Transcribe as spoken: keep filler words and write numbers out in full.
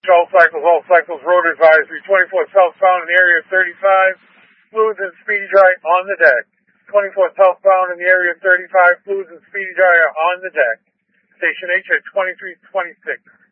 All cycles, all cycles, road advisory, twenty-four southbound in the area of thirty-five, fluids and speedy dry on the deck. twenty-four southbound in the area of thirty-five, fluids and speedy dry are on the deck. Station H at twenty-three twenty-six.